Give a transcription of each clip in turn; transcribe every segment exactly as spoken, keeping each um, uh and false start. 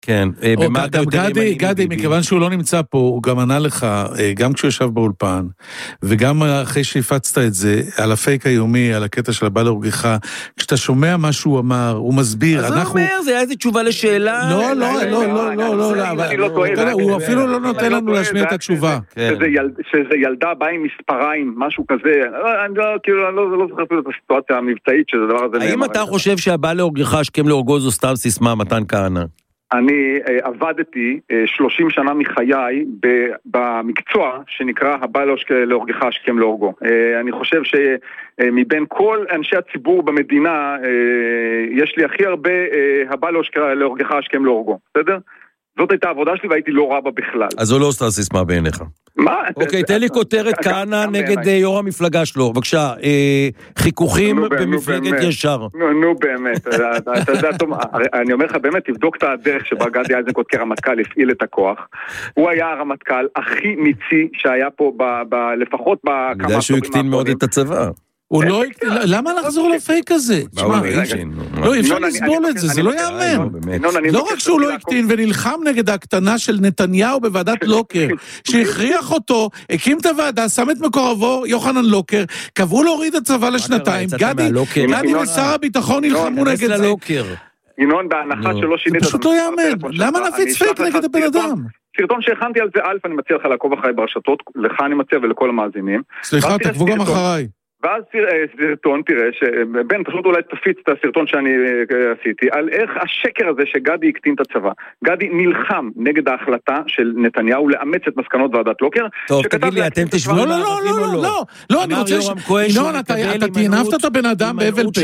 כן, במה אתה יותר ימני? גדי, מכיוון שהוא לא נמצא פה, הוא גם ענה לך, גם כשהוא ישב באולפן, וגם אחרי שהפצת את זה, על הפייק היומי, על הקטע של הבא להורגך, כשאתה שומע מה שהוא אמר, הוא מסביר, אז הוא אומר, זה היה איזה תשובה לשאלה? לא, לא, לא, לא, לא, לא, הוא אפילו לא נותן לנו להשמיע את התשובה. שזה ילדה באה עם מספריים, משהו כזה, אני לא זוכר אפילו את הסיטואציה המבצעית של הדבר הזה. האם אתה חושב שהבא להורגך השכם להורגו זו סתם סיסמה, מתן כהנא? אני עבדתי שלושים שנה מחיי במקצוע שנקרא הבא להורגך השכם להורגו. אני חושב שמבין כל אנשי הציבור במדינה יש לי הכי הרבה הבא להורגך השכם להורגו, בסדר? זאת הייתה העבודה שלי והייתי לא רע בה בכלל. אז זו לא סתם סיסמה בעיניך. מה? אוקיי, תן לי כותרת כהנא נגד יו"ר המפלגה שלו. בבקשה, חיכוכים במפלגת ישר. נו באמת, אני אומר לך באמת, תבדוק את הדרך שבה גדי איזנקוט כרמטכ"ל הפעיל את הכוח. הוא היה הרמטכ"ל הכי ניצי שהיה פה, לפחות בכמה... בגלל שהוא הקטין מאוד את הצבא. הוא לא... למה לחזור לפייק הזה? לא, אפשר לסבול את זה, זה לא יאמן. לא רק שהוא לא הקטין ונלחם נגד ההקטנה של נתניהו בוועדת לוקר, שהכריח אותו, הקים את הוועדה, שם את מקורבו, יוחנן לוקר, קבעו להוריד את הצבא לשנתיים, גדי ושר הביטחון נלחמו נגד זה. ינון, בהנחה שלא שינית... זה פשוט לא יאמן. למה נפיץ פייק נגד הבן אדם? סרטון שהכנתי על זה, אלף, אני מציע לך לעקוב אחריי ברשתות, לך אני מציע ולכל המאזינים. סליחה, תקבו גם אחריי. ואז סרטון, תראה, שבן פשוט אולי תפיץ את הסרטון שאני עשיתי, על איך השקר הזה שגדי הקטין את הצבא. גדי נלחם נגד ההחלטה של נתניהו לאמץ את מסקנות ועדת לוקר. טוב, תגיד לי, אתם תשמעו לא, לא, לא, לא, לא, לא, אני רוצה, ינון, אתה תענפת את הבן אדם באבל פה,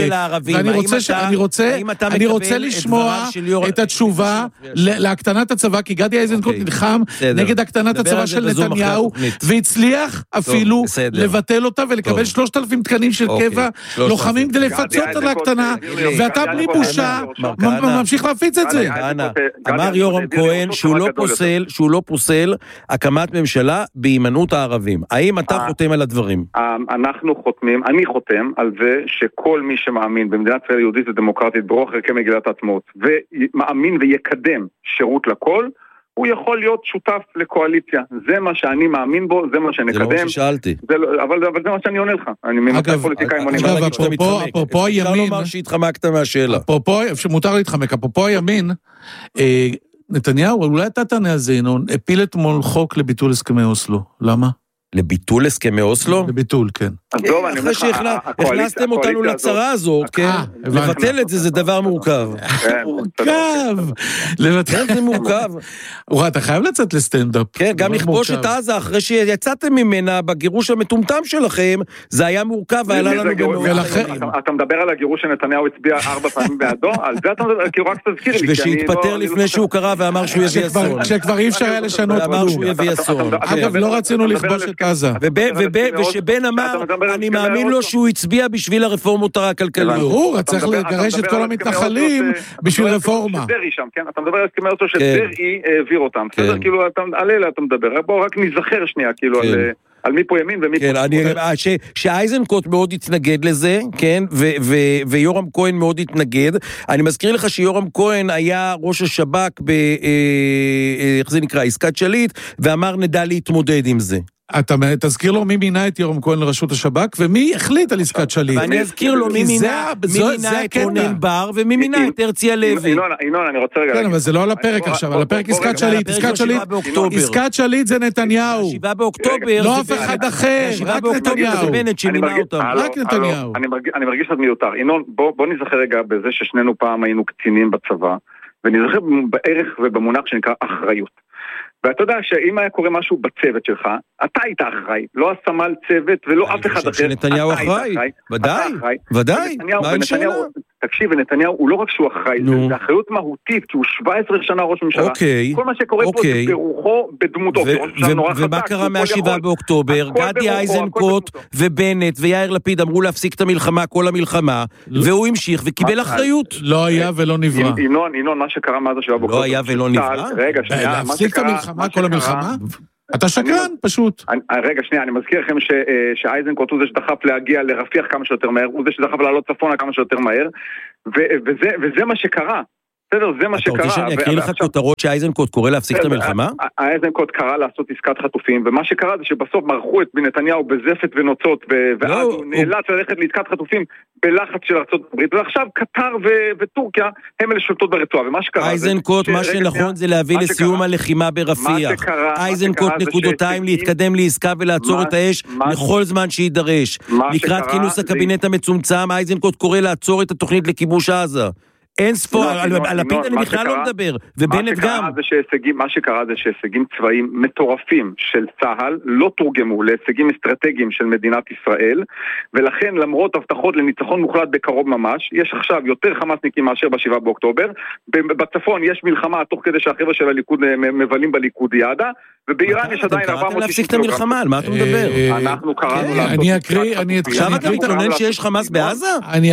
ואני רוצה לשמוע את התשובה להקטנת הצבא, כי גדי איזנקוט נלחם נגד הקטנת הצבא של נתניהו, והצליח אפילו לבטל אותה ולקבל שלושת אלפים תקנים של קבע, לוחמים כדי לפצות על הקטנה, ואתה בלי בושה ממשיך להפיץ את זה. אמר יורם כהן שהוא לא פוסל הקמת ממשלה בהימנעות הערבים. האם אתה חותם על הדברים? אנחנו חותמים, אני חותם על זה שכל מי שמאמין במדינת ישראל יהודית ודמוקרטית ברוח ערכי מגילת העצמאות, ומאמין ויקדם שירות לכל, הוא יכול להיות שותף לקואליציה. זה מה שאני מאמין בו, זה מה שנקדם. זה לא מה ששאלתי. אבל זה מה שאני עונה לך. אני ממתי פוליטיקאים עונים. אגב, אפרופו הימין... אפשר לומר שהתחמקת מהשאלה. אפרופו, שמותר להתחמק, אפרופו הימין, נתניהו, אולי אתה תענה על זה, ינון, הפיל אתמול חוק לביטול הסכמי אוסלו. למה? לביטול הסכמי אוסלו? לביטול, כן. אחרי שהכנסתם אותנו לצרה הזאת, כן? לבטל את זה, זה דבר מורכב. מורכב! לבטל זה מורכב. אתה חייב לצאת לסטנדאפ. כן, גם לכבוש את עזה, אחרי שיצאתם ממנה בגירוש המטומטם שלכם, זה היה מורכב, ועלה לנו במאוד חיים. אתה מדבר על הגירוש שנתניהו הצביע ארבע פעמים בעדו? על זה אתה מדבר, כי הוא רק תזכיר לי. ושהתפטר לפני שהוא קרא ואמר שהוא יביא אסון. כשכבר אי אפשר היה לשנות כלום. אגב, לא רצינו לכבוש את עזה. ושבן אמר, אני מאמין לו שהוא הצביע בשביל הרפורמות הכלכליות. ברור, צריך לגרש את כל המתנחלים בשביל רפורמה. אתה מדבר על הסכמי אוסלו שדרעי העביר אותם. בסדר, כאילו, על אלה אתה מדבר. בואו רק נזכר שנייה, כאילו, על מי פה ימין ומי פה שמאל. שאייזנקוט מאוד התנגד לזה, כן, ויורם כהן מאוד התנגד. אני מזכיר לך שיורם כהן היה ראש השב"כ ב... איך זה נקרא? עסקת שליט, ואמר נדע להתמודד עם זה. אתה תזכיר לו מי מינה את יורם כהן לרשות השב"כ, ומי החליט על עסקת שליט. ואני אזכיר לו מי מינה את רונן בר, ומי מינה את הרצי הלוי. ינון, אני רוצה רגע... כן, אבל זה לא על הפרק עכשיו, על הפרק עסקת שליט, עסקת שליט, עסקת שליט זה נתניהו. שבעה באוקטובר. לא אף אחד אחר, רק נתניהו. זה בנט שמינה אותם. רק נתניהו. אני מרגיש את מיותר. ינון, בוא נזכר רגע בזה ששנינו פעם היינו קצינים בצבא, ונזכר בערך ובמונח שנקרא אחריות. ואתה יודע שאם היה קורה משהו בצוות שלך, אתה היית אחראי, לא הסמל צוות ולא אף אחד אחר. אני חושב שנתניהו אחראי, ודאי, ודאי, מה אין שאלה? תקשיב, ונתניהו הוא לא רק שהוא אחראי, זה אחריות מהותית, כי הוא שבע עשרה שנה ראש ממשלה. כל מה שקורה פה זה ברוחו, בדמותו. ומה קרה מהשבעה באוקטובר? גדי איזנקוט ובנט ויאיר לפיד אמרו להפסיק את המלחמה, כל המלחמה, והוא המשיך וקיבל אחריות. לא היה ולא נברא. ינון, ינון, מה שקרה מאז השבעה באוקטובר. לא היה ולא נברא? רגע, שנייה, להפסיק את המלחמה, כל המלחמה? אתה שקרן, פשוט. רגע, שנייה, אני מזכיר לכם שאייזנקוט הוא זה שדחף להגיע לרפיח כמה שיותר מהר, הוא זה שדחף לעלות צפונה כמה שיותר מהר, וזה מה שקרה. בסדר, זה מה שקרה. אתה רוצה שאני אקריא לך כותרות שאייזנקוט קורא להפסיק את המלחמה? אייזנקוט קרא לעשות עסקת חטופים, ומה שקרה זה שבסוף מרחו את נתניהו בזפת ונוצות, ואז הוא נאלץ ללכת לעסקת חטופים בלחץ של ארצות הברית, ועכשיו קטר וטורקיה הם אלה שולטות ברצועה, ומה שקרה... אייזנקוט, מה שנכון זה להביא לסיום הלחימה ברפיח. אייזנקוט נקודותיים להתקדם לעסקה ולעצור את האש לכל זמן שידרש. לקראת כינוס הקבינט המצומצם, אייזנקוט קורא לעצור את התוכנית לכיבוש עזה. אין ספור, על לפיד אני בכלל לא מדבר, ובנט גם. מה שקרה זה שהישגים צבאיים מטורפים של צה"ל לא תורגמו להישגים אסטרטגיים של מדינת ישראל, ולכן למרות הבטחות לניצחון מוחלט בקרוב ממש, יש עכשיו יותר חמאסניקים מאשר בשבעה באוקטובר, בצפון יש מלחמה תוך כדי שהחבר'ה של הליכוד מבלים בליכודיאדה, ובאיראן יש עדיין ארבע מאות להפסיק את המלחמה, על מה אתה מדבר? אנחנו קראנו אני אקריא, אני עכשיו אתה מתלונן שיש חמאס בעזה?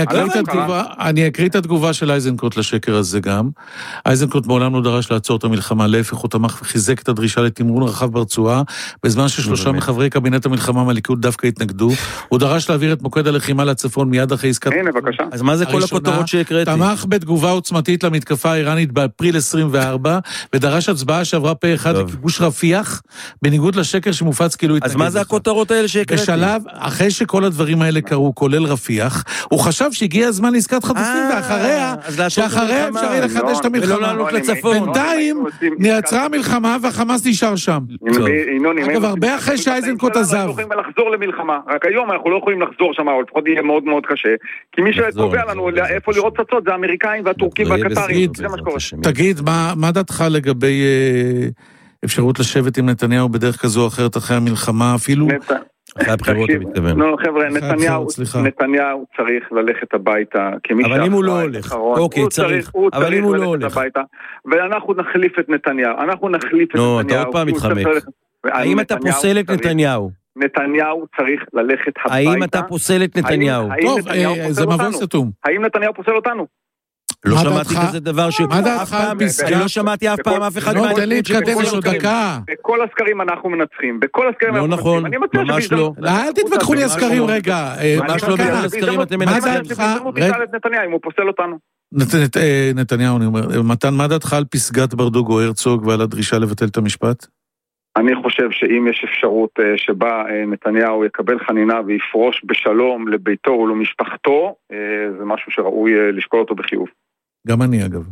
אני אקריא את התגובה של אייזנקוט לשקר הזה גם. אייזנקוט מעולם לא דרש לעצור את המלחמה, להפך הוא תמך וחיזק את הדרישה לתמרון רחב ברצועה, בזמן ששלושה מחברי קבינט המלחמה מהליכוד דווקא התנגדו. הוא דרש להעביר את מוקד הלחימה לצפון מיד אחרי עסקת... הנה, בבקשה. אז מה זה כל הכותרות שהקראתי? תמך בתגובה עוצמתית למתקפה האיראנית באפריל עשרים וארבע, ודרש הצבעה שעברה פה אחד לכיבוש רפיח, בניגוד לשקר שמופץ כאילו התנגד. אז מה זה הכותרות האלה שהקראתי? בשלב, אחרי שכל הדברים האלה קרו, כולל רפיח, הוא חשב שהגיע הזמן לעסקת חטופים, ואחריה, שאחריה אפשר יהיה לחדש את המלחמה. בינתיים נעצרה המלחמה והחמאס נשאר שם. אגב, הרבה אחרי שאייזנקוט עזב. אנחנו לא יכולים לחזור למלחמה, רק היום אנחנו לא יכולים לחזור שם, אבל לפחות יהיה מאוד מאוד קשה, כי מי שקובע לנו איפה לראות צצות זה האמריקאים והטורקים והקטרים, זה מה שקורה. תגיד, מה דעתך לגבי אפשרות לשבת עם נתניהו בדרך כזו או אחרת אחרי המלחמה, אפילו... אחרי הבחירות הוא מתכוון. לא, חבר'ה, נתניהו צריך ללכת הביתה, אבל אם הוא לא הולך, אוקיי, צריך, אבל אם הוא לא הולך. ואנחנו נחליף את נתניהו, אנחנו נחליף את נתניהו. נו, אתה עוד פעם מתחמק. האם אתה פוסל את נתניהו? נתניהו צריך ללכת הביתה. האם אתה פוסל את נתניהו? טוב, זה מבוא סתום. האם נתניהו פוסל אותנו? לא שמעתי כזה דבר ש... מה דעתך על פסקה? אני לא שמעתי אף פעם אף אחד... לא, תן לי להתקדם, יש עוד דקה. בכל הסקרים אנחנו מנצחים, בכל הסקרים אנחנו מנצחים. לא נכון, ממש לא. אל תתווכחו לי הסקרים רגע. ממש לא בכל הסקרים אתם מנצחים. מה דעתך? נתניהו, אם הוא פוסל אותנו. נתניהו, אני אומר, מתן, מה דעתך על פסגת ברדוגו הרצוג ועל הדרישה לבטל את המשפט? אני חושב שאם יש אפשרות שבה נתניהו יקבל חנינה ויפרוש בשלום לביתו ולמשפחתו, זה משהו שראוי לשקול אותו בחיוב. גם אני אגב.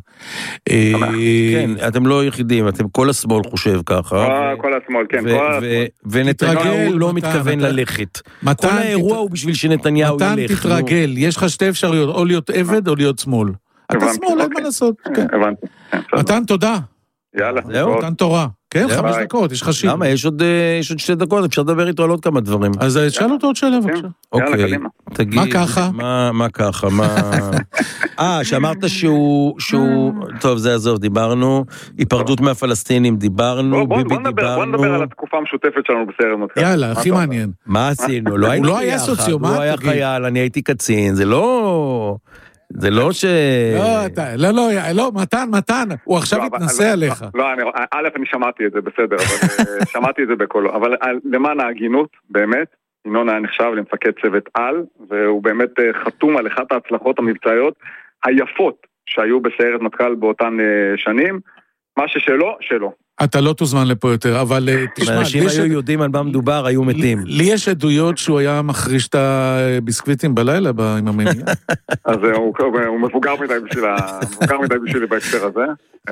כן, אתם לא יחידים, אתם כל השמאל חושב ככה. כל השמאל, כן. ונתניהו לא מתכוון ללכת. כל האירוע הוא בשביל שנתניהו ילך. מתן תתרגל, יש לך שתי אפשרויות, או להיות עבד או להיות שמאל. אתה שמאל, אין מה לעשות. הבנתי. מתן, תודה. יאללה. זהו. מתן תורה. כן, חמש דקות, יש חשיב. למה? יש עוד שתי דקות, אפשר לדבר איתו על עוד כמה דברים. אז שאל אותו עוד שאלה, בבקשה. אוקיי, תגיד. מה ככה? מה ככה? אה, שאמרת שהוא, טוב, זה עזוב, דיברנו, היפרדות מהפלסטינים, דיברנו, ביבי דיברנו. בוא נדבר על התקופה המשותפת שלנו בסיירת מטכ"ל. יאללה, הכי מעניין. מה עשינו? הוא לא היה סוציומט. הוא היה חייל, אני הייתי קצין, זה לא... זה לא ש... לא, לא, לא, לא, מתן, מתן, הוא עכשיו התנסה עליך. לא, א', אני שמעתי את זה, בסדר, אבל שמעתי את זה בקולו, אבל למען ההגינות, באמת, ינון היה נחשב למפקד צוות על, והוא באמת חתום על אחת ההצלחות המבצעיות היפות שהיו בסיירת מטכ"ל באותן שנים, מה ששלו, שלו. אתה לא תוזמן לפה יותר, אבל תשמע... אנשים היו יודעים על מה מדובר, היו מתים. לי יש עדויות שהוא היה מחריש את הביסקוויטים בלילה עם המניעה. אז הוא מבוגר מדי בשבילי בהקשר הזה.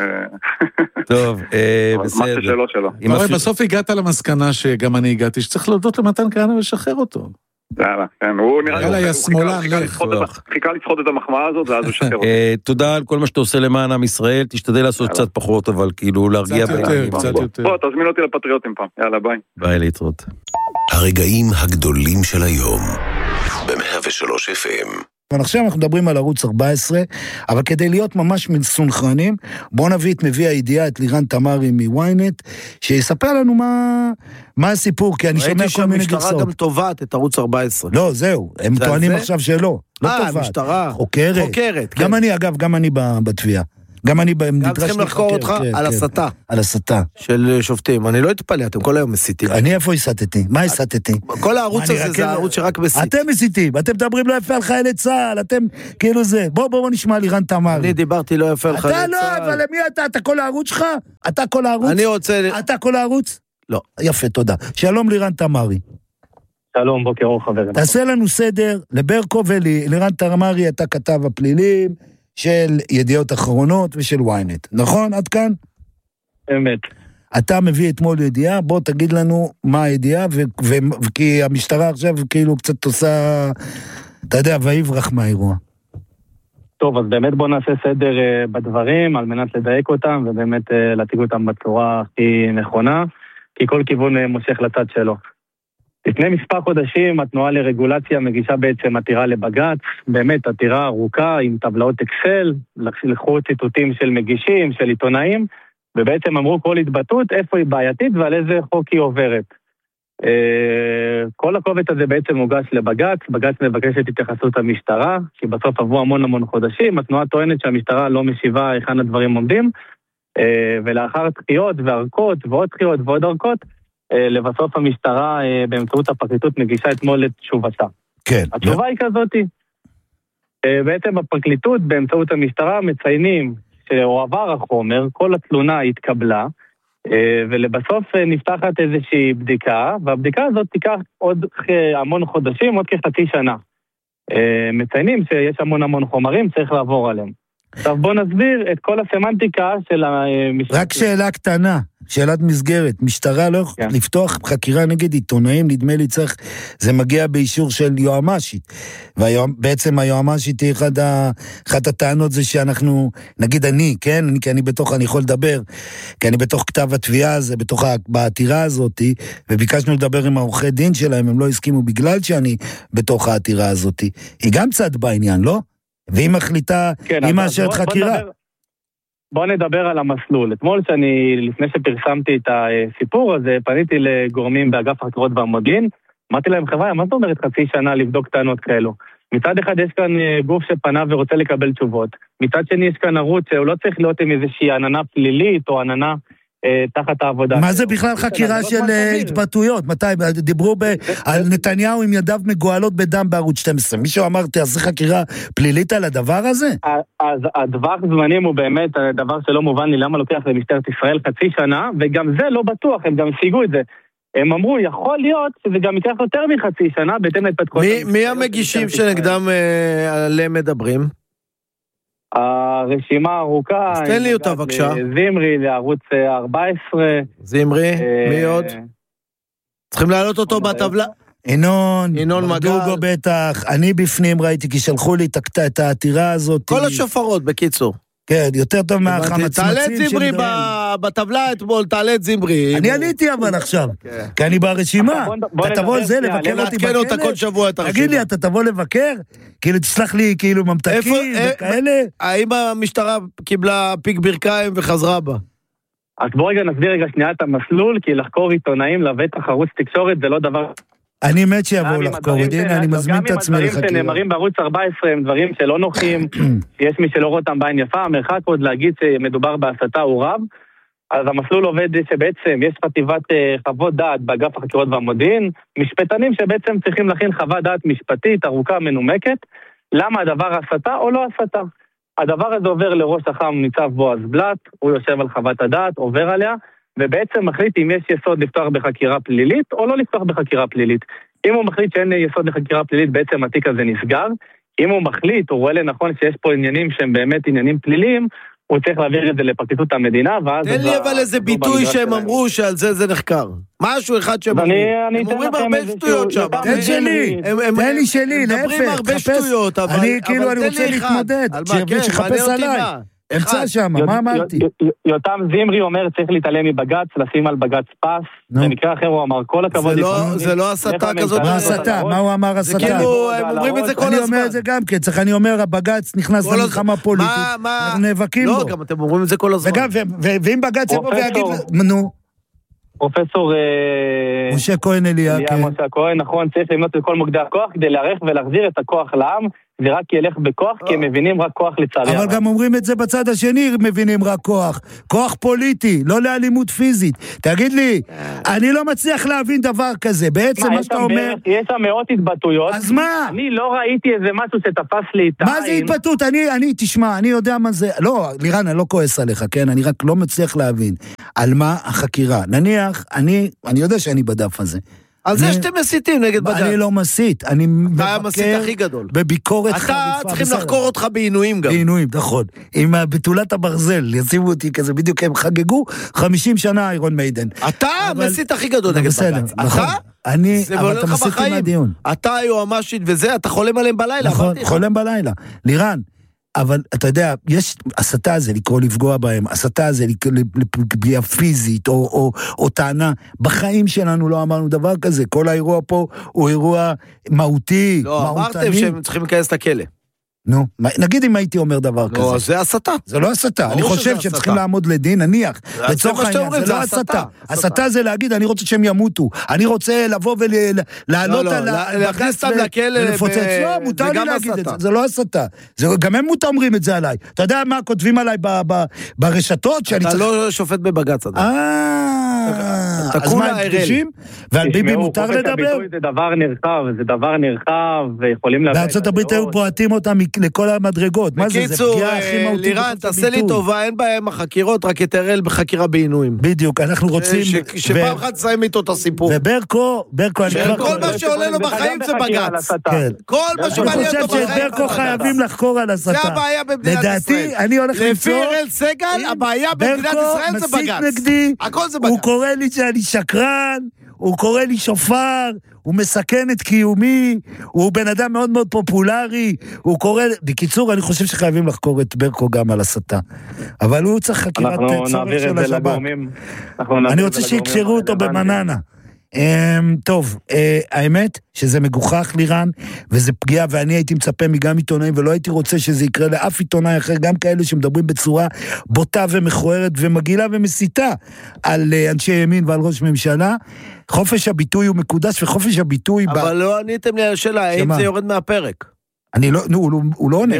טוב, בסדר. מה ששלו, שלו. בסוף הגעת למסקנה שגם אני הגעתי, שצריך להודות למתן כהנא ולשחרר אותו. יאללה, כן, הוא נראה... יאללה, יא שמאלן, לך. חיכה לצחוט את המחמאה הזאת, ואז הוא שחרר אותה. תודה על כל מה שאתה עושה למען עם ישראל, תשתדל לעשות קצת פחות, אבל כאילו להרגיע... קצת יותר, קצת יותר. בוא, תזמין אותי לפטריוטים פעם. יאללה, ביי. ביי, להתראות. הרגעים הגדולים של היום, ב-מאה ושלוש אף אם. עכשיו אנחנו מדברים על ערוץ ארבע עשרה, אבל כדי להיות ממש מסונכרנים, בואו נביא את מביא הידיעה, את לירן תמרי מוויינט, שיספר לנו מה, מה הסיפור, כי אני שומע כל מיני גרסאות. ראיתי שהמשטרה גם תובעת את ערוץ ארבע עשרה. לא, זהו, הם טוענים עכשיו שלא. לא אה, תובעת. המשטרה. חוקרת. חוקרת, גם כן. אני, אגב, גם אני בתביעה. גם אני נדרש גם צריכים לחקור אותך על הסתה. על הסתה. של שופטים. אני לא אתפלא, אתם כל היום מסיתים. אני איפה הסתתי? מה הסתתי? כל הערוץ הזה זה הערוץ שרק מסית. אתם מסיתים, אתם מדברים לא יפה על חיילי צה"ל, אתם כאילו זה. בוא בוא נשמע לירן תמרי. אני דיברתי לא יפה על חיילי צה"ל. אתה לא, אבל למי אתה? אתה כל הערוץ שלך? אתה כל הערוץ? אני רוצה... אתה כל הערוץ? לא. יפה, תודה. שלום לירן תמרי. שלום, בוקר אור חברים. תעשה לנו סדר, לברקו ולי, לירן תמרי, אתה כתב הפלילים של ידיעות אחרונות ושל וויינט. נכון? עד כאן? אמת. אתה מביא אתמול ידיעה, בוא תגיד לנו מה הידיעה, כי המשטרה עכשיו כאילו קצת עושה, אתה יודע, ויברח מהאירוע. טוב, אז באמת בוא נעשה סדר בדברים, על מנת לדייק אותם, ובאמת להציג אותם בצורה הכי נכונה, כי כל כיוון מושך לצד שלו. לפני מספר חודשים התנועה לרגולציה מגישה בעצם עתירה לבג"ץ, באמת עתירה ארוכה עם טבלאות אקסל, לקחו ציטוטים של מגישים, של עיתונאים, ובעצם אמרו כל התבטאות איפה היא בעייתית ועל איזה חוק היא עוברת. כל הקובץ הזה בעצם מוגש לבג"ץ, בג"ץ מבקש את התייחסות המשטרה, כי בסוף עברו המון המון חודשים, התנועה טוענת שהמשטרה לא משיבה היכן הדברים עומדים, ולאחר דחיות וארכות ועוד דחיות ועוד ארכות, לבסוף המשטרה באמצעות הפרקליטות מגישה אתמול את תשובתה. כן. התשובה היא כזאת. בעצם הפרקליטות באמצעות המשטרה מציינים שהועבר החומר, כל התלונה התקבלה, ולבסוף נפתחת איזושהי בדיקה, והבדיקה הזאת תיקח עוד המון חודשים, עוד כחצי שנה. מציינים שיש המון המון חומרים, צריך לעבור עליהם. עכשיו בוא נסביר את כל הסמנטיקה של המשטרה. רק שאלה קטנה, שאלת מסגרת. משטרה לא יכולה כן. לפתוח חקירה נגד עיתונאים, נדמה לי צריך, זה מגיע באישור של יועמשית. ובעצם היועמשית היא אחד, ה, אחד הטענות זה שאנחנו, נגיד אני, כן, אני, כי אני בתוך, אני יכול לדבר, כי אני בתוך כתב התביעה הזה, בתוך העתירה הזאת, וביקשנו לדבר עם העורכי דין שלהם, הם לא הסכימו בגלל שאני בתוך העתירה הזאת. היא גם צד בעניין, לא? והיא מחליטה, כן, היא מאשרת חקירה. בוא, בוא נדבר על המסלול. אתמול שאני, לפני שפרסמתי את הסיפור הזה, פניתי לגורמים באגף החקירות והמודיעין, אמרתי להם, חבר'ה, מה זאת אומרת חצי שנה לבדוק טענות כאלו? מצד אחד יש כאן גוף שפנה ורוצה לקבל תשובות. מצד שני יש כאן ערוץ שהוא לא צריך להיות עם איזושהי עננה פלילית או עננה תחת העבודה. מה זה בכלל חקירה של התבטאויות? מתי? דיברו על נתניהו עם ידיו מגואלות בדם בערוץ שתים עשרה. מישהו אמר, תעשה חקירה פלילית על הדבר הזה? אז הדבר זמנים הוא באמת דבר שלא מובן לי למה לוקח למשטרת ישראל חצי שנה, וגם זה לא בטוח, הם גם השיגו את זה. הם אמרו, יכול להיות שזה גם ייקח יותר מחצי שנה, בהתאם להתפתחות. מי המגישים שנגדם עליהם מדברים? הרשימה הארוכה... אז תן לי אותה בבקשה. זמרי לערוץ ארבע עשרה. זמרי, מי עוד? צריכים להעלות אותו בטבלה. אינון, אינון מגוגו בטח, אני בפנים ראיתי כי שלחו לי את העתירה הזאת. כל השופרות בקיצור. כן, יותר טוב מהחמצמצים. תעלה את זמרי בטבלה אתמול, תעלה את זמרי. אני עליתי אבל עכשיו, כי אני ברשימה. אתה תבוא על זה, לבקר אותי בכלא? אותה כל שבוע את הרשימה. תגיד לי, אתה תבוא לבקר? כאילו, תסלח לי, כאילו, ממתקים וכאלה? האם המשטרה קיבלה פיק ברכיים וחזרה בה? אז בוא רגע נסביר רגע שנייה את המסלול, כי לחקור עיתונאים לבטח ערוץ תקשורת זה לא דבר... אני מת שיבואו לחקור, הנה אני מזמין את עצמי לחקירה. גם אם הדברים שנאמרים בערוץ ארבע עשרה הם דברים שלא נוחים, יש מי שלא רואה אותם בעין יפה, המרחק עוד להגיד שמדובר בהסתה הוא רב, אז המסלול עובד שבעצם יש חטיבת חוות דעת באגף החקירות והמודיעין, משפטנים שבעצם צריכים להכין חוות דעת משפטית ארוכה מנומקת, למה הדבר הסתה או לא הסתה. הדבר הזה עובר לראש אח"ם ניצב בועז בלט, הוא יושב על חוות הדעת, עובר עליה, ובעצם מחליט אם יש יסוד לפתוח בחקירה פלילית או לא לפתוח בחקירה פלילית. אם הוא מחליט שאין יסוד לחקירה פלילית, בעצם התיק הזה נסגר. אם הוא מחליט, הוא רואה לנכון שיש פה עניינים שהם באמת עניינים פליליים, הוא צריך להעביר את זה לפרקליטות המדינה, ואז... תן לי אבל איזה ביטוי שהם אמרו שעל זה זה נחקר. משהו אחד שהם אמרו. הם אומרים הרבה שטויות שם. תן שלי, תן לי שלי, להפך. מדברים הרבה שטויות, אבל... אני כאילו, אני רוצה להתמודד. שחפש עליי. אמצע שם, מה אמרתי? יותם זמרי אומר צריך להתעלם מבגץ, לשים על בגץ פס, במקרה אחר הוא אמר כל הכבוד. זה לא הסתה כזאת. מה הסתה? מה הוא אמר הסתה? זה כאילו, הם אומרים את זה כל הזמן. אני אומר את זה גם כן, צריך אני אומר, הבגץ נכנס למלחמה פוליטית, אנחנו נאבקים בו. לא, גם אתם אומרים את זה כל הזמן. ואם בגץ יבוא ויגיד, נו. פרופסור משה כהן אליה, משה כהן, נכון, צריך למנות את כל מוקדי הכוח כדי להערך ולהחזיר את הכוח לעם, זה רק ילך בכוח, כי הם מבינים רק כוח לצערי. אבל גם אומרים את זה בצד השני, מבינים רק כוח. כוח פוליטי, לא לאלימות פיזית. תגיד לי, אני לא מצליח להבין דבר כזה. בעצם מה שאתה אומר... יש שם מאות התבטאויות. אז מה? אני לא ראיתי איזה משהו שתפס לי את העין. מה זה התבטאות? אני, אני, תשמע, אני יודע מה זה... לא, לירן, אני לא כועס עליך, כן? אני רק לא מצליח להבין. על מה החקירה? נניח, אני, אני יודע שאני בדף הזה. על זה שאתם מסיתים נגד בג"ץ. אני לא מסית, אני אתה המסית הכי גדול. בביקורת חריפה. אתה צריכים לחקור אותך בעינויים גם. בעינויים, נכון. עם בתולת הברזל, ישימו אותי כזה, בדיוק הם חגגו חמישים שנה איירון מיידן. אתה המסית הכי גדול נגד בג"ץ. אתה? אני, אבל אתה מסיתי מהדיון. אתה היועמ"שית וזה, אתה חולם עליהם בלילה. נכון, חולם בלילה. לירן, אבל אתה יודע, יש הסתה הזה לקרוא לפגוע בהם, הסתה הזה לפגיעה פיזית או, או, או טענה. בחיים שלנו לא אמרנו דבר כזה, כל האירוע פה הוא אירוע מהותי, לא, אמרתם שהם צריכים להיכנס את הכלא. נו, נגיד אם הייתי אומר דבר כזה. לא, זה הסתה. זה לא הסתה, אני חושב שצריכים לעמוד לדין, נניח, לצורך העניין, זה לא הסתה. הסתה זה להגיד, אני רוצה שהם ימותו, אני רוצה לבוא ולעלות על להכניס אותם לכלא ולפוצץ, לא, מותר לי להגיד את זה, זה לא הסתה. גם הם אומרים את זה עליי. אתה יודע מה כותבים עליי ברשתות? אתה לא שופט בבג"ץ. אז מה הם קדישים? ועל ביבי מותר לדבר? זה דבר נרחב, זה דבר נרחב, ויכולים להבין. בארצות הברית היו פועטים אותם לכל המדרגות. מה זה? זה פגיעה הכי מהותית. לירן, תעשה לי טובה, אין בהם החקירות, רק יתרל בחקירה בעינויים. בדיוק, אנחנו רוצים... שפעם אחת תסיים איתו את הסיפור. וברקו, ברקו... כל מה שעולה לו בחיים זה בג"ץ. כל מה שמעניין אותו בחיים. אני חושב שברקו חייבים לחקור על הסתה. זה הבעיה במדינת ישראל. לדעתי, אני הולך למצוא... לפי אראל סגל, הבעיה במדינת ישראל זה בג"ץ. הכל זה בג"ץ. הוא קורא לי שאני שקרן, הוא קורא לי שופר, הוא מסכן את קיומי, הוא בן אדם מאוד מאוד פופולרי, הוא קורא... בקיצור, אני חושב שחייבים לחקור את ברקו גם על הסתה. אבל הוא צריך חקירת צורך של השב"כ. אני רוצה שיקשרו אותו במננה. טוב, האמת שזה מגוחך לירן, וזה פגיעה, ואני הייתי מצפה מגם עיתונאים, ולא הייתי רוצה שזה יקרה לאף עיתונאי אחר, גם כאלה שמדברים בצורה בוטה ומכוערת ומגעילה ומסיתה על אנשי ימין ועל ראש ממשלה. חופש הביטוי הוא מקודש, וחופש הביטוי... אבל לא עניתם לי על השאלה, האם זה יורד מהפרק? אני לא, הוא לא עונה.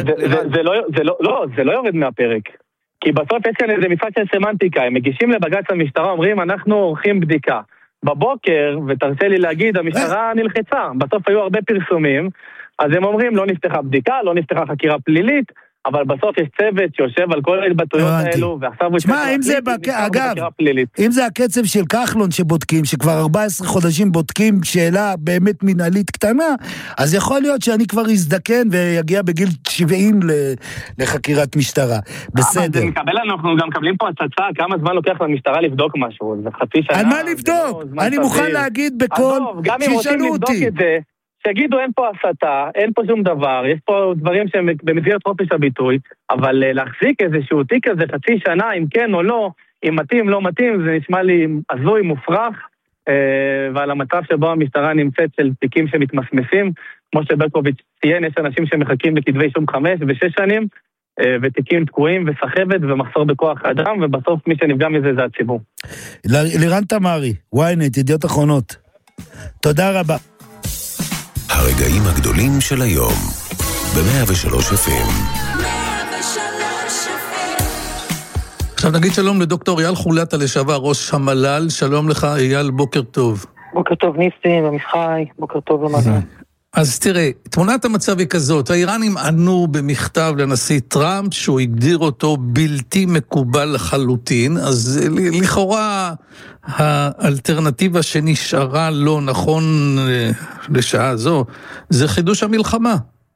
לא, זה לא יורד מהפרק. כי בסוף יש כאן איזה מפעל של סמנטיקה, הם מגישים לבג"ץ המשטרה, אומרים, אנחנו עורכים בדיקה. בבוקר, ותרצה לי להגיד, המשטרה נלחצה. בסוף היו הרבה פרסומים, אז הם אומרים, לא נפתחה בדיקה, לא נפתחה חקירה פלילית, אבל בסוף יש צוות שיושב על כל ההתבטאויות האלו, ועכשיו... שמה, אם זה, אגב, אם זה הקצב של כחלון שבודקים, שכבר ארבעה עשר חודשים בודקים שאלה באמת מנהלית קטנה, אז יכול להיות שאני כבר אזדקן ויגיע בגיל שבעים לחקירת משטרה. בסדר. אנחנו גם מקבלים פה הצצה, כמה זמן לוקח למשטרה לבדוק משהו, זה חצי שנה. על מה לבדוק? אני מוכן להגיד בכל... שישאלו אותי. שיגידו אין פה הסתה, אין פה שום דבר, יש פה דברים שהם במסגרת חופש הביטוי, אבל להחזיק איזשהו תיק כזה חצי שנה, אם כן או לא, אם מתאים, לא מתאים, זה נשמע לי הזוי, מופרך, ועל המצב שבו המשטרה נמצאת של תיקים שמתמסמסים, כמו שברקוביץ' ציין, יש אנשים שמחכים בכתבי שום חמש ושש שנים, ותיקים תקועים וסחבת ומחסור בכוח אדם, ובסוף מי שנפגע מזה זה הציבור. לירן תמרי, וויינט, ידיעות אחרונות. תודה רבה. הרגעים הגדולים של היום, ב-מאה ושלוש אף אם. עכשיו נגיד שלום לדוקטור אייל חולתה, לשעבר ראש המל"ל. שלום לך אייל, בוקר טוב. בוקר טוב ניסים ומיכאי, בוקר טוב למדע. אז תראה, תמונת המצב היא כזאת, האיראנים ענו במכתב לנשיא טראמפ שהוא הגדיר אותו בלתי מקובל לחלוטין, אז לכאורה האלטרנטיבה שנשארה לא נכון לשעה זו, זה חידוש המלחמה.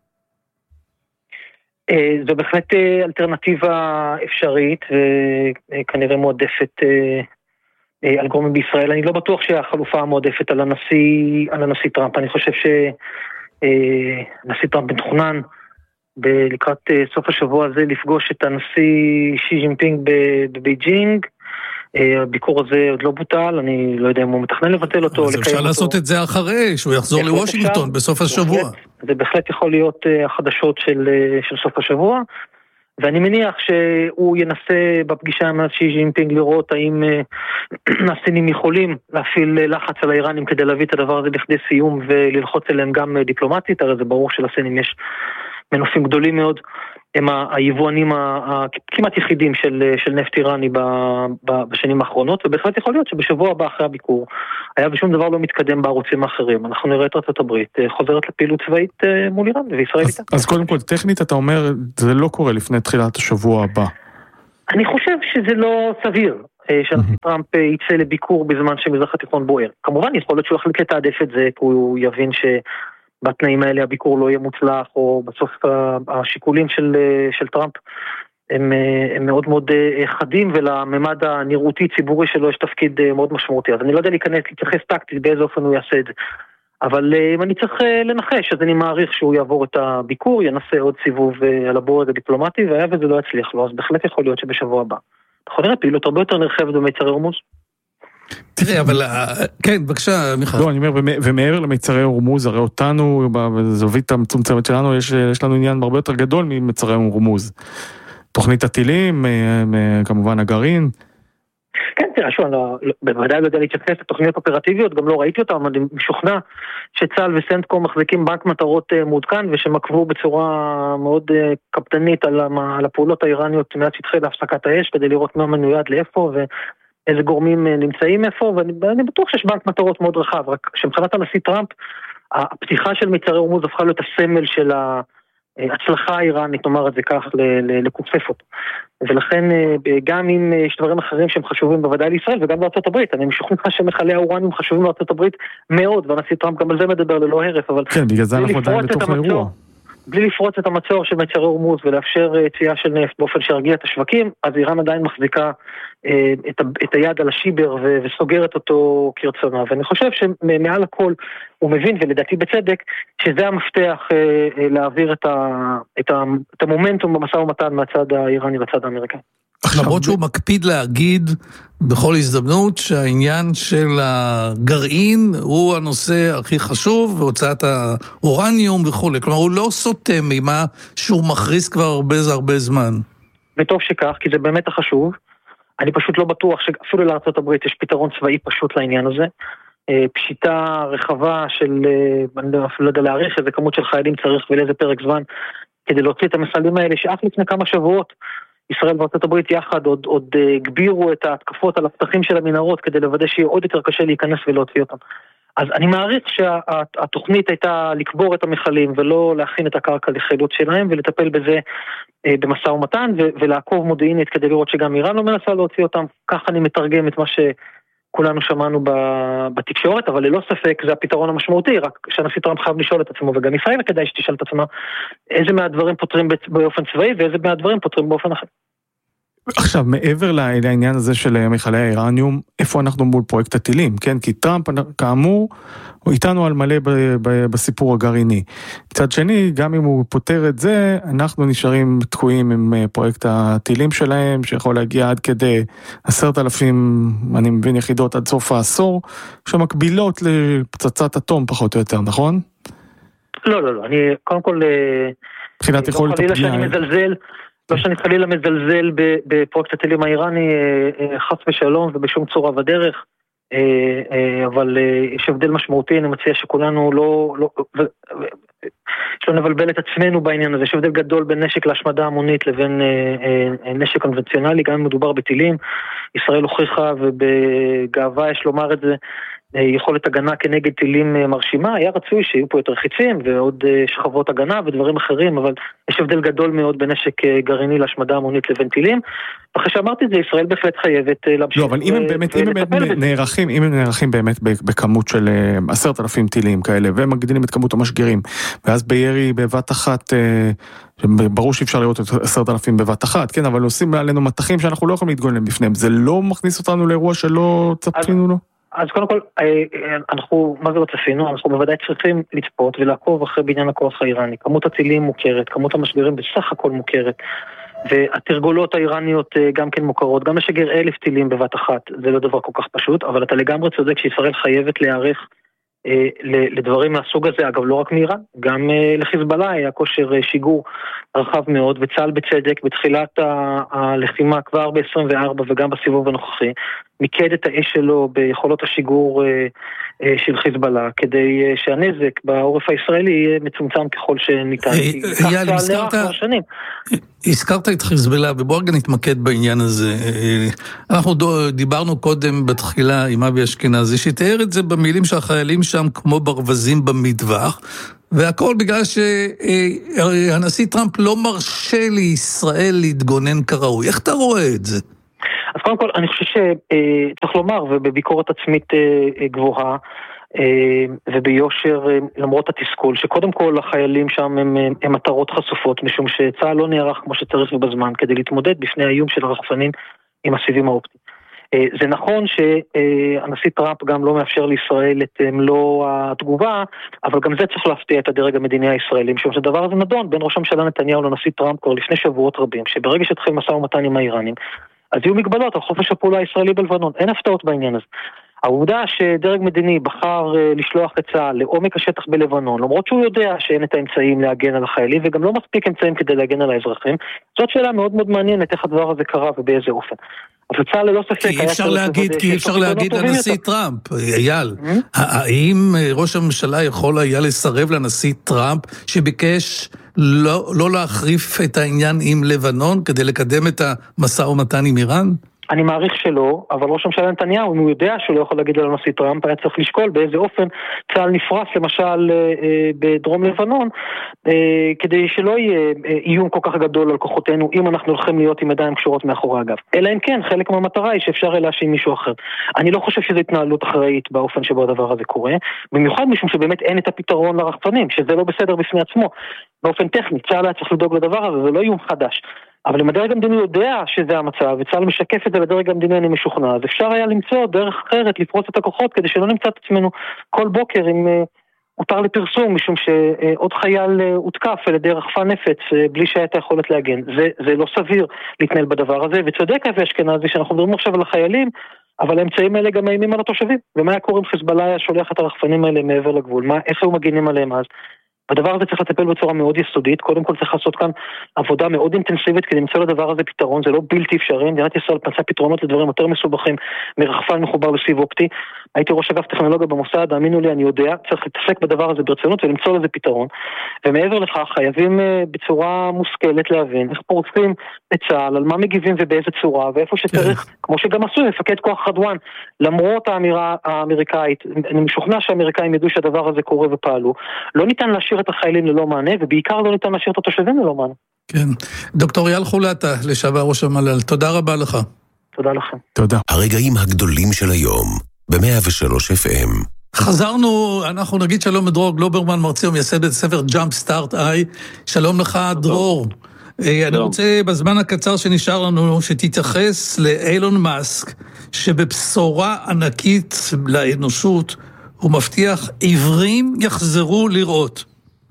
זו בהחלט אלטרנטיבה אפשרית וכנראה מועדפת על גורמים בישראל. אני לא בטוח שהחלופה המועדפת על הנשיא, על הנשיא טראמפ. אני חושב שנשיא טראמפ מתוכנן לקראת סוף השבוע הזה לפגוש את הנשיא שי ג'ינפינג בבייג'ינג. הביקור הזה עוד לא בוטל, אני לא יודע אם הוא מתכנן לבטל אותו. אז אפשר לעשות את זה אחרי, שהוא יחזור לוושינגטון בסוף השבוע. זה בהחלט יכול להיות החדשות של סוף השבוע. ואני מניח שהוא ינסה בפגישה עם שי ג'ינפינג לראות האם הסינים יכולים להפעיל לחץ על האיראנים כדי להביא את הדבר הזה לכדי סיום וללחוץ אליהם גם דיפלומטית, הרי זה ברור שלסינים יש מנופים גדולים מאוד, הם היבואנים הכמעט יחידים של, של נפט איראני בשנים האחרונות, ובהחלט יכול להיות שבשבוע הבא אחרי הביקור, היה ושום דבר לא מתקדם בערוצים האחרים. אנחנו נראה את ארצות הברית חוזרת לפעילות צבאית מול איראן, וישראל איתה. אז קודם כל, טכנית אתה אומר, זה לא קורה לפני תחילת השבוע הבא. אני חושב שזה לא סביר. שהנשיא טראמפ יצא לביקור בזמן שמזרח התיכון בוער. כמובן, יכול להיות שהוא יחליט לתעדף את זה, כי הוא יבין שבתנאים האלה הביקור לא יהיה מוצלח, או בסוף השיקולים של, של טראמפ הם, הם מאוד מאוד חדים, ולממד הנראותי ציבורי שלו יש תפקיד מאוד משמעותי. אז אני לא יודע להיכנס, להתייחס טקטית באיזה אופן הוא יעשה את זה. אבל אם אני צריך לנחש, אז אני מעריך שהוא יעבור את הביקור, ינסה עוד סיבוב על הבורג הדיפלומטי, והיה וזה לא יצליח לו, אז בהחלט יכול להיות שבשבוע הבא. אנחנו נראה פעילות הרבה יותר נרחבת במיצרי הורמוז. תראה, אבל כן, בבקשה, מיכל. לא, אני אומר, ומעבר למיצרי הורמוז, הרי אותנו, בזווית המצומצמת שלנו, יש לנו עניין הרבה יותר גדול ממיצרי הורמוז. תוכנית הטילים, כמובן הגרעין. כן, תראה, שוב, בוודאי לא יודע להתייחס לתוכניות אופרטיביות, גם לא ראיתי אותם, אני משוכנע שצה"ל וסנטקום מחזיקים בנק מטרות מעודכן, ושמקבו בצורה מאוד קפדנית על הפעולות האיראניות מאז שהתחיל להפסקת האש, כדי לראות מה מנויד לאיפה, ואיזה גורמים נמצאים איפה, ואני בטוח שיש בנק מטרות מאוד רחב, רק שמבחינת הנשיא טראמפ, הפתיחה של מיצרי הורמוז הפכה להיות הסמל של ה... הצלחה האיראנית, נאמר את זה כך, לקופף אותו. ולכן, גם אם יש דברים אחרים שהם חשובים בוודאי לישראל, וגם בארצות הברית, אני משוכנע שמחלי האורניום חשובים בארצות הברית מאוד, והנשיא טראמפ גם על זה מדבר ללא הרף, אבל... כן, בגלל זה אנחנו עדיין בתוך האירוע. בלי לפרוץ את המצור של מיצרי הורמוז ולאפשר יציאה של נפט באופן שירגיע את השווקים, אז איראן עדיין מחזיקה את, ה, את היד על השיבר ו, וסוגרת אותו כרצונה. ואני חושב שמעל הכל הוא מבין, ולדעתי בצדק, שזה המפתח להעביר את, ה, את, ה, את המומנטום במשא ומתן מהצד האיראני לצד האמריקאי. למרות שהוא מקפיד להגיד בכל הזדמנות שהעניין של הגרעין הוא הנושא הכי חשוב, והוצאת האורניום וכו'. כלומר, הוא לא סוטם ממה שהוא מכריז כבר הרבה הרבה זמן. וטוב שכך, כי זה באמת החשוב. אני פשוט לא בטוח שאפילו לארצות הברית יש פתרון צבאי פשוט לעניין הזה. פשיטה רחבה של, אני לא יודע להעריך איזה כמות של חיילים צריך ולאיזה פרק זמן, כדי להוציא את המסלים האלה, שאף לפני כמה שבועות, ישראל וארצות הברית יחד עוד, עוד הגבירו את ההתקפות על הפתחים של המנהרות, כדי לוודא שיהיה עוד יותר קשה להיכנס ולהוציא אותם. אז אני מעריך שהתוכנית הייתה לקבור את המחלים, ולא להכין את הקרקע לחילוץ שלהם, ולטפל בזה במשא ומתן, ולעקוב מודיעינית כדי לראות שגם איראן לא מנסה להוציא אותם. כך אני מתרגם את מה שכולנו שמענו בתקשורת, אבל ללא ספק זה הפתרון המשמעותי, רק שהנשיא טראמפ חייב לשאול את עצמו, וגם ישראל כדאי שתשאל את עצמה, איזה מהדברים פותרים באופן צבאי, ואיזה מהדברים פותרים באופן אחר. עכשיו, מעבר לעניין הזה של מכלי האיראניום, איפה אנחנו מול פרויקט הטילים, כן? כי טראמפ, כאמור, הוא איתנו על מלא ב- ב- בסיפור הגרעיני. מצד שני, גם אם הוא פותר את זה, אנחנו נשארים תקועים עם פרויקט הטילים שלהם, שיכול להגיע עד כדי עשרת אלפים, אני מבין, יחידות עד סוף העשור, שמקבילות לפצצת אטום פחות או יותר, נכון? לא, לא, לא. אני, קודם כל, מבחינת יכולת הפגיעה. שאני מזלזל, לא שאני חלילה מזלזל בפרויקט הטילים האיראני, חס ושלום ובשום צורה ודרך, אבל יש הבדל משמעותי, אני מציע שכולנו לא, לא, יש לו נבלבל את עצמנו בעניין הזה, יש הבדל גדול בין נשק להשמדה המונית לבין נשק קונבנציונלי, גם אם מדובר בטילים, ישראל הוכיחה ובגאווה יש לומר את זה, יכולת הגנה כנגד טילים מרשימה, היה רצוי שיהיו פה יותר חיצים ועוד שכבות הגנה ודברים אחרים, אבל יש הבדל גדול מאוד בנשק גרעיני להשמדה המונית לבין טילים. אחרי שאמרתי את זה, ישראל בהחלט חייבת להמשיך. לא, אבל אם הם באמת, אם הם נערכים, אם הם נערכים באמת בכמות של עשרת אלפים טילים כאלה, והם מגדילים את כמות המשגרים, ואז בירי בבת אחת, ברור שאפשר לראות את עשרת אלפים בבת אחת, כן, אבל עושים עלינו מתחים שאנחנו לא יכולים להתגונן בפניהם, זה לא מכניס אותנו לאירוע שלא צפינו לו? אז קודם כל, אנחנו, מה זה לא צפינו? אנחנו בוודאי צריכים לצפות ולעקוב אחרי בניין הכוח האיראני. כמות הטילים מוכרת, כמות המשגרים בסך הכל מוכרת, והתרגולות האיראניות גם כן מוכרות, גם לשגר אלף טילים בבת אחת, זה לא דבר כל כך פשוט, אבל אתה לגמרי צודק שישראל חייבת להיערך לדברים מהסוג הזה, אגב לא רק מאיראן, גם לחיזבאללה היה כושר שיגור רחב מאוד, וצה"ל בצדק בתחילת הלחימה כבר ב-עשרים וארבע וגם בסיבוב הנוכחי, מיקד את האש שלו ביכולות השיגור של חיזבאללה, כדי שהנזק בעורף הישראלי יהיה מצומצם ככל שניתן. אייל, הזכרת את חיזבאללה, ובואו רגע נתמקד בעניין הזה. אנחנו דיברנו קודם בתחילה עם אבי אשכנזי, שתיאר את זה במילים שהחיילים שם כמו ברווזים במטווח, והכל בגלל שהנשיא טראמפ לא מרשה לישראל להתגונן כראוי. איך אתה רואה את זה? אז קודם כל, אני חושב שצריך לומר, ובביקורת עצמית גבוהה, וביושר, למרות התסכול, שקודם כל החיילים שם הם, הם מטרות חשופות, משום שצה"ל לא נערך כמו שצריך ובזמן, כדי להתמודד בפני האיום של הרחפנים עם הסיבים האופטיים. זה נכון שהנשיא טראמפ גם לא מאפשר לישראל את מלוא התגובה, אבל גם זה צריך להפתיע את הדרג המדיני הישראלי, משום שהדבר הזה נדון בין ראש הממשלה נתניהו לנשיא טראמפ כבר לפני שבועות רבים, שברגע שהתחיל משא ומתן עם האיראנים, אז יהיו מגבלות על חופש הפעולה הישראלי בלבנון, אין הפתעות בעניין הזה. העובדה שדרג מדיני בחר לשלוח את צה"ל לעומק השטח בלבנון, למרות שהוא יודע שאין את האמצעים להגן על החיילים, וגם לא מספיק אמצעים כדי להגן על האזרחים, זאת שאלה מאוד מאוד מעניינת איך הדבר הזה קרה ובאיזה אופן. אבל צה"ל ללא ספק... כי אפשר להגיד, כי אפשר להגיד לנשיא טראמפ, אייל, האם ראש הממשלה יכול היה לסרב לנשיא טראמפ שביקש לא, לא להחריף את העניין עם לבנון כדי לקדם את המשא ומתן עם איראן? אני מעריך שלא, אבל ראש הממשלה נתניהו, אם הוא יודע שהוא לא יכול להגיד על הנשיא טראמפ, היה צריך לשקול באיזה אופן צה"ל נפרס, למשל בדרום לבנון, כדי שלא יהיה איום כל כך גדול על כוחותינו, אם אנחנו הולכים להיות עם ידיים קשורות מאחורי הגב. אלא אם כן, חלק מהמטרה היא שאפשר להאשים מישהו אחר. אני לא חושב שזו התנהלות אחראית באופן שבו הדבר הזה קורה, במיוחד משום שבאמת אין את הפתרון לרחפנים, שזה לא בסדר בפני עצמו. באופן טכני, צה"ל היה צריך לדאוג לדבר הזה, זה לא איום חדש. אבל אם הדרג המדיני יודע שזה המצב, וצה"ל משקף את זה לדרג המדיני, אני משוכנע, אז אפשר היה למצוא דרך אחרת לפרוס את הכוחות, כדי שלא נמצא את עצמנו כל בוקר עם הותר לפרסום, משום שעוד חייל הותקף על ידי רחפן נפץ, בלי שהייתה יכולת להגן. זה, זה לא סביר להתנהל בדבר הזה, וצודק אבי אשכנזי שאנחנו מדברים עכשיו על החיילים, אבל האמצעים האלה גם מאיימים על התושבים. ומה היה קורה אם חיזבאללה היה שולח את הרחפנים האלה מעבר לגבול? מה, איך היו מגינים עליהם אז? הדבר הזה צריך לטפל בצורה מאוד יסודית, קודם כל צריך לעשות כאן עבודה מאוד אינטנסיבית כדי למצוא לדבר הזה פתרון, זה לא בלתי אפשרי, מדינת ישראל פצעה פתרונות לדברים יותר מסובכים מרחפן מחובר לסיב אופטי, הייתי ראש אגף טכנולוגיה במוסד, האמינו לי, אני יודע, צריך להתעסק בדבר הזה ברצינות ולמצוא לזה פתרון, ומעבר לכך חייבים בצורה מושכלת להבין איך פורצים את צה"ל, על מה מגיבים ובאיזה צורה, ואיפה שצריך, כמו שגם עשו, מפקד כוח חדואן, למרות האמירה האמריקאית, אני משוכנע שהאמריקאים ידעו שהדבר הזה קורה ופעלו, לא ניתן להשאיר את החיילים ללא מענה, ובעיקר לא ניתן להשאיר את התושבים ללא מענה. כן. דוקטור אייל חולטה, לשעבר ראש המל"ל, תודה רבה לך. תודה לכם. תודה. הרגעים הגדולים של היום, ב-מאה ושלוש אף אם. חזרנו, אנחנו נגיד שלום לדרור גלוברמן, מרצה ומייסד בית ספר ג'אמפ סטארט איי. שלום לך, דרור. אני רוצה בזמן הקצר שנשאר לנו, שתתייחס לאילון מאסק, שבבשורה ענקית לאנושות, הוא מבטיח עיוורים יחזרו לראות.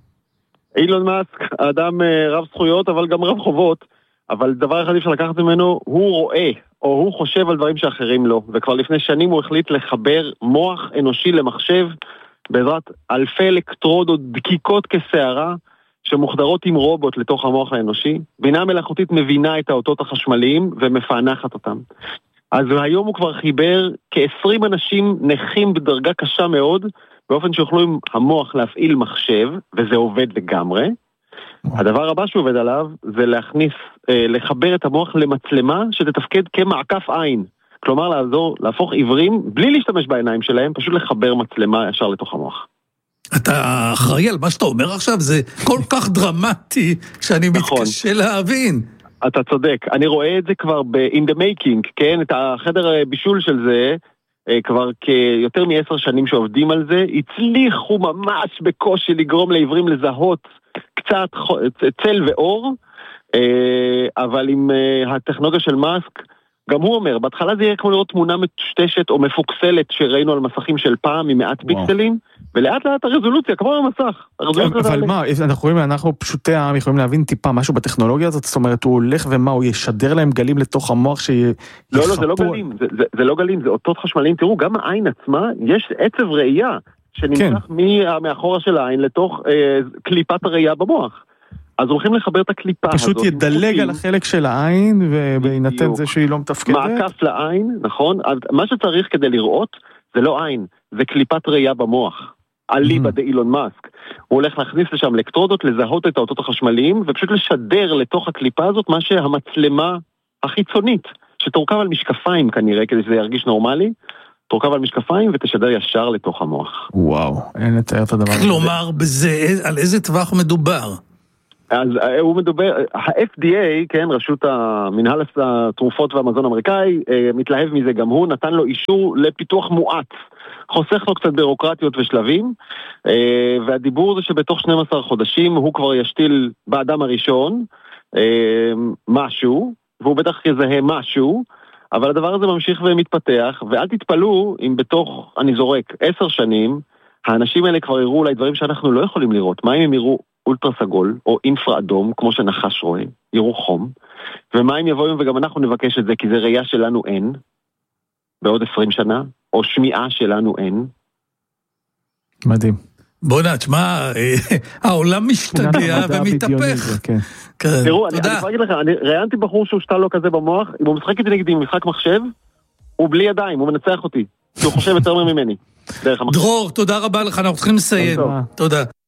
אילון מאסק, האדם רב זכויות, אבל גם רב חובות, אבל דבר אחד אפשר לקחת ממנו, הוא רואה, או הוא חושב על דברים שאחרים לא, וכבר לפני שנים הוא החליט לחבר מוח אנושי למחשב, בעזרת אלפי אלקטרודות דקיקות כשערה, שמוחדרות עם רובוט לתוך המוח האנושי, בינה מלאכותית מבינה את האותות החשמליים, ומפענחת אותם. אז היום הוא כבר חיבר כ-עשרים אנשים נחים בדרגה קשה מאוד, באופן שיוכלו עם המוח להפעיל מחשב, וזה עובד לגמרי. הדבר הבא שהוא עובד עליו, זה להכניס, אה, לחבר את המוח למצלמה, שתתפקד כמעקף עין. כלומר, לעזור, להפוך עיוורים, בלי להשתמש בעיניים שלהם, פשוט לחבר מצלמה ישר לתוך המוח. אתה אחראי על מה שאתה אומר עכשיו, זה כל כך דרמטי, שאני נכון. מתקשה להבין. אתה צודק, אני רואה את זה כבר ב-in the making, כן? את החדר בישול של זה, כבר כיותר מעשר שנים שעובדים על זה, הצליחו ממש בקושי לגרום לעברים לזהות קצת צל ואור, אבל עם הטכנולוגיה של מאסק, גם הוא אומר, בהתחלה זה יהיה כמו לראות תמונה מטושטשת או מפוקסלת שראינו על מסכים של פעם עם מעט פיקסלים, ולאט לאט הרזולוציה, כמו המסך. אבל מה, אנחנו רואים, אנחנו פשוטי העם יכולים להבין טיפה משהו בטכנולוגיה הזאת, זאת אומרת, הוא הולך ומה, הוא ישדר להם גלים לתוך המוח שיחפו... לא, לא, זה לא גלים, זה, זה, זה לא גלים, זה אותות חשמליים. תראו, גם העין עצמה, יש עצב ראייה שנמשך מאחורה של העין לתוך קליפת הראייה במוח. אז הולכים לחבר את הקליפה הזאת. פשוט ידלג על החלק של העין, ובהינתן זה שהיא לא מתפקדת. מעקף לעין, נכון? מה שצריך כדי לראות, זה לא עין, זה קליפת ראייה במוח. אליבא דאילון מאסק. הוא הולך להכניס לשם אלקטרודות, לזהות את האותות החשמליים, ופשוט לשדר לתוך הקליפה הזאת מה שהמצלמה החיצונית, שתורכב על משקפיים כנראה, כדי שזה ירגיש נורמלי, תורכב על משקפיים ותשדר ישר לתוך המוח. וואו, אין לתאר את הדבר הזה. כלומר, בזה, על איזה טווח מדובר? אז הוא מדובר, ה-אף די איי, כן, רשות המנהל התרופות והמזון האמריקאי, מתלהב מזה גם הוא, נתן לו אישור לפיתוח מואץ. חוסך לו קצת בירוקרטיות ושלבים, והדיבור זה שבתוך שנים עשר חודשים הוא כבר ישתיל באדם הראשון משהו, והוא בטח יזהה משהו, אבל הדבר הזה ממשיך ומתפתח, ואל תתפלו אם בתוך, אני זורק, עשר שנים, האנשים האלה כבר יראו אולי דברים שאנחנו לא יכולים לראות. מה אם הם יראו אולטרה סגול, או אינפרה אדום, כמו שנחש רואה, יראו חום, ומה אם יבואו וגם אנחנו נבקש את זה, כי זה ראייה שלנו אין, בעוד עשרים שנה, או שמיעה שלנו אין. מדהים. בוא נשמע, העולם משתגע ומתהפך. תראו, אני יכול להגיד לך, אני ראיינתי בחור שהוא שתה לו כזה במוח, אם הוא משחק איתי נגדי משחק מחשב, הוא בלי ידיים, הוא מנצח אותי, כי הוא חושב יותר ממני. דרור, תודה רבה לך, אנחנו צריכים לסיים. תודה.